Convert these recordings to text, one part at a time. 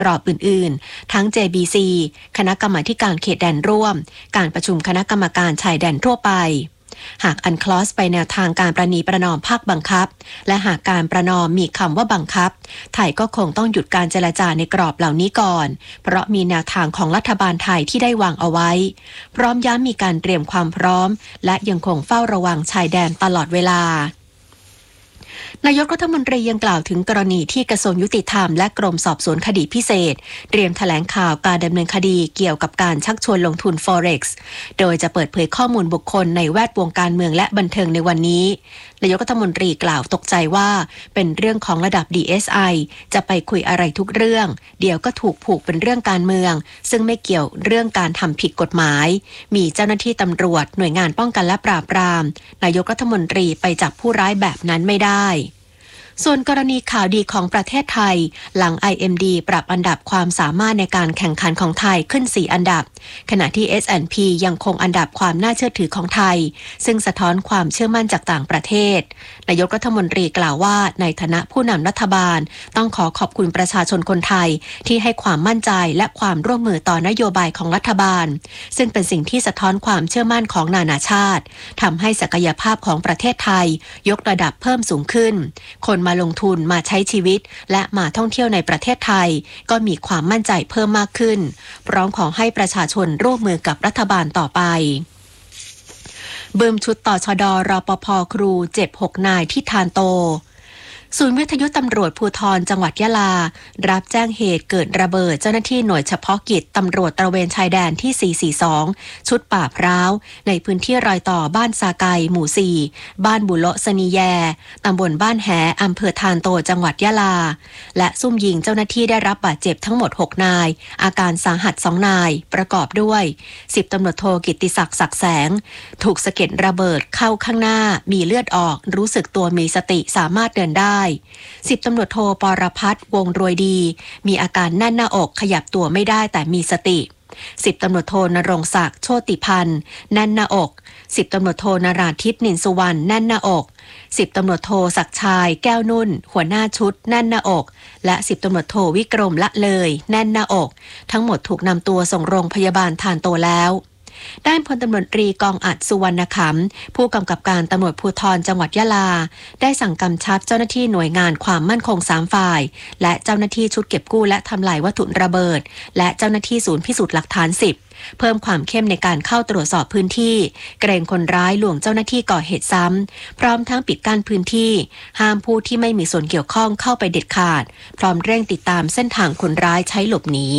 กรอบอื่นๆทั้ง JBC คณะกรรมาการเขตแดนร่วมการประชุมคณะกรรมการชายแดนทั่วไปหากอันคลอสไปแนวทางการประนีประนอมภาคบังคับและหากการประนอมมีคำว่าบังคับไทยก็คงต้องหยุดการเจรจาในกรอบเหล่านี้ก่อนเพราะมีแนวทางของรัฐบาลไทยที่ได้วางเอาไว้พร้อมย้ำมีการเตรียมความพร้อมและยังคงเฝ้าระวังชายแดนตลอดเวลานายกรัฐมนตรียังกล่าวถึงกรณีที่กระทรวงยุติธรรมและกรมสอบสวนคดีพิเศษเตรียมแถลงข่าวการดำเนินคดีเกี่ยวกับการชักชวนลงทุน Forex โดยจะเปิดเผยข้อมูลบุคคลในแวดวงการเมืองและบันเทิงในวันนี้นายกรัฐมนตรีกล่าวตกใจว่าเป็นเรื่องของระดับ DSI จะไปคุยอะไรทุกเรื่องเดี๋ยวก็ถูกผูกเป็นเรื่องการเมืองซึ่งไม่เกี่ยวเรื่องการทำผิดกฎหมายมีเจ้าหน้าที่ตำรวจหน่วยงานป้องกันและปราบปรามนายกรัฐมนตรีไปจับผู้ร้ายแบบนั้นไม่ได้ส่วนกรณีข่าวดีของประเทศไทยหลัง IMD ปรับอันดับความสามารถในการแข่งขันของไทยขึ้น4อันดับขณะที่ S&P ยังคงอันดับความน่าเชื่อถือของไทยซึ่งสะท้อนความเชื่อมั่นจากต่างประเทศนายกรัฐมนตรีกล่าวว่าในฐานะผู้นำรัฐบาลต้องขอบคุณประชาชนคนไทยที่ให้ความมั่นใจและความร่วมมือต่อนโยบายของรัฐบาลซึ่งเป็นสิ่งที่สะท้อนความเชื่อมั่นของนานาชาติทำให้ศักยภาพของประเทศไทยยกระดับเพิ่มสูงขึ้นคนมาลงทุนมาใช้ชีวิตและมาท่องเที่ยวในประเทศไทยก็มีความมั่นใจเพิ่มมากขึ้นพร้อมขอให้ประชาชนร่วมมือกับรัฐบาลต่อไปบึ้มชุดต่อชด.รปภ.ครูเจ็บ6นายที่ทานโตศูนย์วิทยุตำรวจภูธรจังหวัดยะลารับแจ้งเหตุเกิดระเบิดเจ้าหน้าที่หน่วยเฉพาะกิจตำรวจตระเวนชายแดนที่442ชุดป่าพร้าวในพื้นที่รอยต่อบ้านสาไกหมู่4บ้านบุโละสนีแยตำบลบ้านแหอำเภอทานโตจังหวัดยะลาและซุ่มยิงเจ้าหน้าที่ได้รับบาดเจ็บทั้งหมด6นายอาการสาหัส2นายประกอบด้วย10ตำรวจโทกิตติศักดิ์ศักดิ์แสงถูกสะเก็ดระเบิดเข้าข้างหน้ามีเลือดออกรู้สึกตัวมีสติสามารถเดินได้10ตำรวจโทปรพัฒน์วงรวยดีมีอาการแน่นหน้าอกขยับตัวไม่ได้แต่มีสติ10ตำรวจโทนรงศักดิ์โชติพันธ์แน่นหน้าอก10ตำรวจโทนราธิปนินสุวรรณแน่นหน้าอก10ตำรวจโทศักดิ์ชายแก้วนุ่นหัวหน้าชุดแน่นหน้าอกและ10ตำรวจโทวิกรมละเลยแน่นหน้าอกทั้งหมดถูกนำตัวส่งโรงพยาบาลทานโตแล้วด้านพลตำรวจตรีกองอัดสุวรรณขำผู้กำกับการตำรวจภูธรจังหวัดยะลาได้สั่งกำชับเจ้าหน้าที่หน่วยงานความมั่นคง3ฝ่ายและเจ้าหน้าที่ชุดเก็บกู้และทำลายวัตถุระเบิดและเจ้าหน้าที่ศูนย์พิสูจน์หลักฐาน10เพิ่มความเข้มในการเข้าตรวจสอบพื้นที่เกรงคนร้ายลวงเจ้าหน้าที่ก่อเหตุซ้ำพร้อมทั้งปิดกั้นพื้นที่ห้ามผู้ที่ไม่มีส่วนเกี่ยวข้องเข้าไปเด็ดขาดพร้อมเร่งติดตามเส้นทางคนร้ายใช้หลบหนี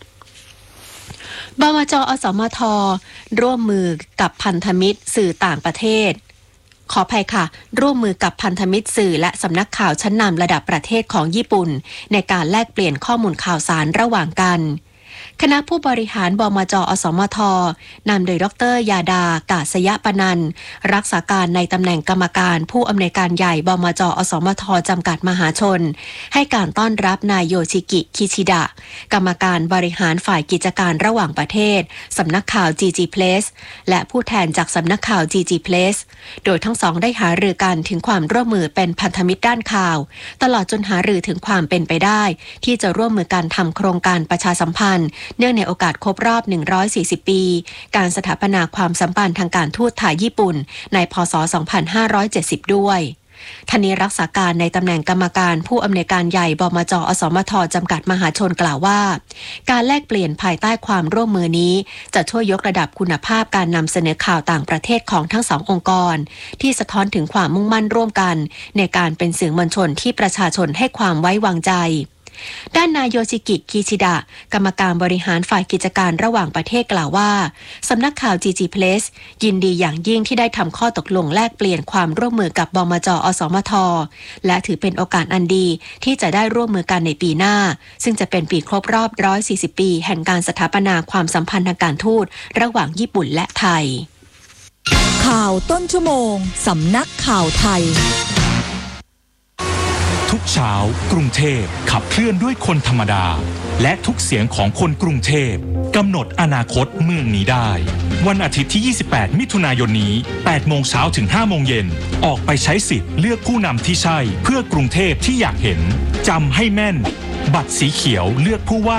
บวจ.อสมท.ร่วมมือกับพันธมิตรสื่อต่างประเทศขออภัยค่ะร่วมมือกับพันธมิตรสื่อและสำนักข่าวชั้นนำระดับประเทศของญี่ปุ่นในการแลกเปลี่ยนข้อมูลข่าวสารระหว่างกันคณะผู้บริหารบมจ.อสมท.นำโดยดร.ยาดากาศยปนันท์รักษาการในตำแหน่งกรรมการผู้อำนวยการใหญ่บมจ.อสมท.จำกัดมหาชนให้การต้อนรับนายโยชิกิคิชิดะกรรมการบริหารฝ่ายกิจการระหว่างประเทศสำนักข่าว GG Place และผู้แทนจากสำนักข่าว GG Place โดยทั้งสองได้หารือกันถึงความร่วมมือเป็นพันธมิตรด้านข่าวตลอดจนหารือถึงความเป็นไปได้ที่จะร่วมมือกันทำโครงการประชาสัมพันธ์เนื่องในโอกาสครบรอบ140ปีการสถาปนาความสัมพันธ์ทางการทูตไทยญี่ปุ่นในพ.ศ. 2570ด้วยท่านนี้รักษาการในตำแหน่งกรรมการผู้อำนวยการใหญ่บมจ.อสมท.จำกัดมหาชนกล่าวว่าการแลกเปลี่ยนภายใต้ความร่วมมือนี้จะช่วยยกระดับคุณภาพการนำเสนอข่าวต่างประเทศของทั้งสององค์กรที่สะท้อนถึงความมุ่งมั่นร่วมกันในการเป็นสื่อมวลชนที่ประชาชนให้ความไว้วางใจด้านนายโยชิกิคิชิดะกรรมการบริหารฝ่ายกิจการระหว่างประเทศกล่าวว่าสำนักข่าว GG Place ยินดีอย่างยิ่งที่ได้ทำข้อตกลงแลกเปลี่ยนความร่วมมือกับบมจ.อสมท.และถือเป็นโอกาสอันดีที่จะได้ร่วมมือกันในปีหน้าซึ่งจะเป็นปีครบรอบ140ปีแห่งการสถาปนาความสัมพันธ์ทางการทูตระหว่างญี่ปุ่นและไทยข่าวต้นชั่วโมงสำนักข่าวไทยทุกเช้ากรุงเทพขับเคลื่อนด้วยคนธรรมดาและทุกเสียงของคนกรุงเทพกำหนดอนาคตเมืองนี้ได้วันอาทิตย์ที่28มิถุนายนนี้8โมงเช้าถึง5โมงเย็นออกไปใช้สิทธิ์เลือกผู้นำที่ใช่เพื่อกรุงเทพที่อยากเห็นจำให้แม่นบัตรสีเขียวเลือกผู้ว่า